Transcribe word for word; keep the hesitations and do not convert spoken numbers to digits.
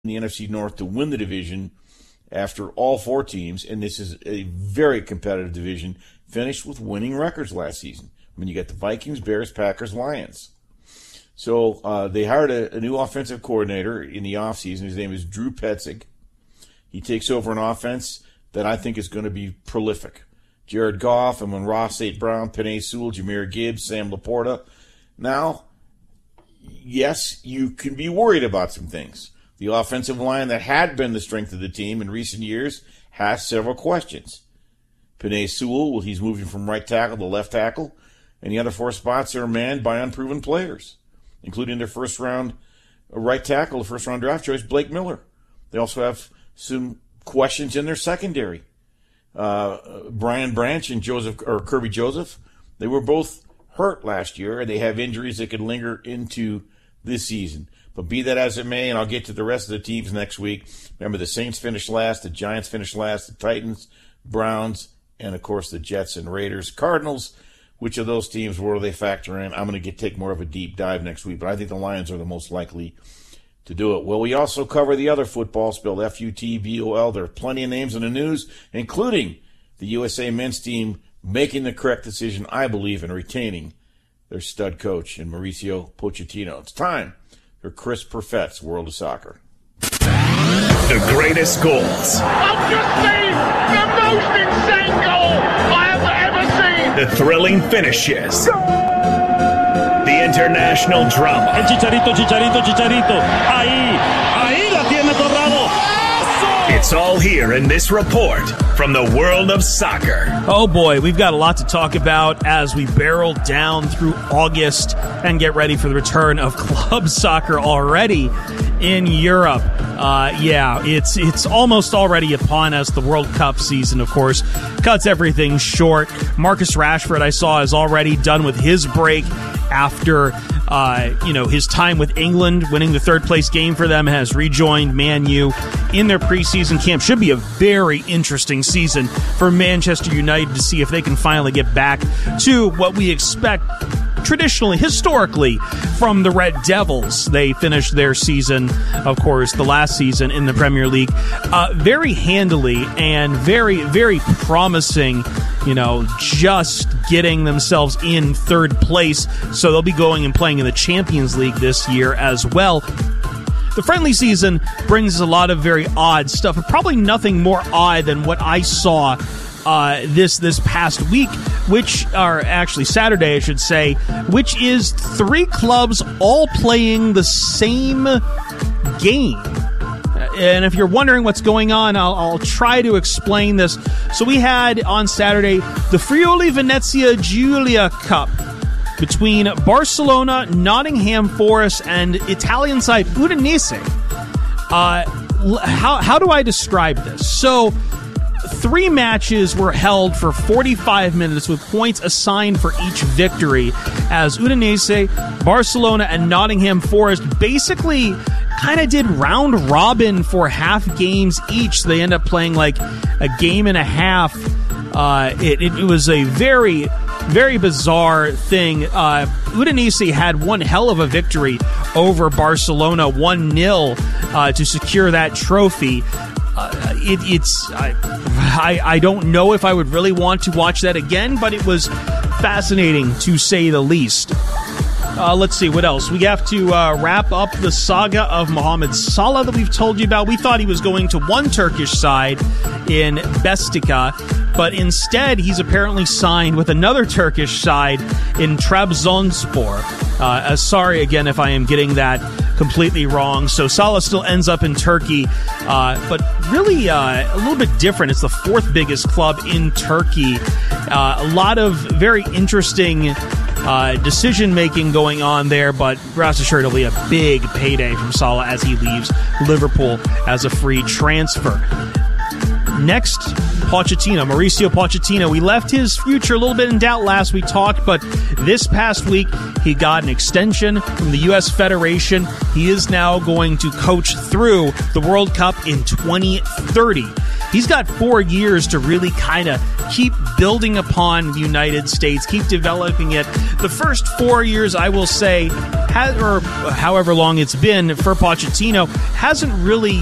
the N F C North to win the division after all four teams, and this is a very competitive division, finished with winning records last season. I mean, you got the Vikings, Bears, Packers, Lions. So uh, they hired a, a new offensive coordinator in the offseason. His name is Drew Petzing. He takes over an offense that I think is going to be prolific. Jared Goff, and when Ross Saint Brown, Penei Sewell, Jahmyr Gibbs, Sam Laporta. Now, yes, you can be worried about some things. The offensive line that had been the strength of the team in recent years has several questions. Penei Sewell, well, he's moving from right tackle to left tackle, and the other four spots are manned by unproven players, including their first-round right tackle, the first-round draft choice, Blake Miller. They also have some questions in their secondary. Uh, Brian Branch and Joseph or Kirby Joseph, they were both hurt last year, and they have injuries that could linger into this season. But be that as it may, and I'll get to the rest of the teams next week. Remember, the Saints finished last, the Giants finished last, the Titans, Browns, and, of course, the Jets and Raiders. Cardinals, which of those teams, where do they factor in? I'm going to get take more of a deep dive next week, but I think the Lions are the most likely to do it. Well, we also cover the other football, spelled F U T B O L. There are plenty of names in the news, including the U S A men's team making the correct decision, I believe, in retaining their stud coach in Mauricio Pochettino. It's time for Chris Perfett's World of Soccer. The greatest goals. I've just seen the most insane goal I have ever seen. The thrilling finishes. The international drama. El Chicharito, Chicharito, Chicharito. Ahí, ahí la tiene Torrado. It's all here in this report from the world of soccer. Oh boy, we've got a lot to talk about as we barrel down through August and get ready for the return of club soccer already in Europe. Uh, yeah, it's it's almost already upon us. The World Cup season, of course, cuts everything short. Marcus Rashford, I saw, is already done with his break after uh, you know his time with England, winning the third place game for them, has rejoined Man U in their preseason camp. Should be a very interesting season for Manchester United to see if they can finally get back to what we expect traditionally, historically, from the Red Devils. They finished their season, of course, the last season in the Premier League, uh, very handily and very, very promising, you know, just getting themselves in third place. So they'll be going and playing in the Champions League this year as well. The friendly season brings a lot of very odd stuff, but probably nothing more odd than what I saw uh, this this past week, which are actually Saturday, I should say, which is three clubs all playing the same game. And if you're wondering what's going on, I'll, I'll try to explain this. So we had on Saturday the Friuli Venezia Giulia Cup between Barcelona, Nottingham Forest, and Italian side Udinese. Uh, how, how do I describe this? So, three matches were held for forty-five minutes with points assigned for each victory, as Udinese, Barcelona, and Nottingham Forest basically kind of did round robin for half games each. They end up playing like a game and a half. Uh, it, it, it was a very, very bizarre thing. Uh, Udinese had one hell of a victory over Barcelona, one nil, uh, to secure that trophy. Uh, it, it's I, I I don't know if I would really want to watch that again, but it was fascinating to say the least. Uh, let's see, what else? We have to uh, wrap up the saga of Mohamed Salah that we've told you about. We thought he was going to one Turkish side in Bestika, but instead he's apparently signed with another Turkish side in Trabzonspor. Uh, uh, sorry again if I am getting that completely wrong. So Salah still ends up in Turkey, uh, but really uh, a little bit different. It's the fourth biggest club in Turkey. Uh, a lot of very interesting uh, decision-making going on there, but rest assured it'll be a big payday from Salah as he leaves Liverpool as a free transfer. Next, Pochettino, Mauricio Pochettino. We left his future a little bit in doubt last we talked, but this past week he got an extension from the U S Federation. He is now going to coach through the World Cup in twenty thirty. He's got four years to really kind of keep building upon the United States, keep developing it. The first four years, I will say, has, or however long it's been for Pochettino, hasn't really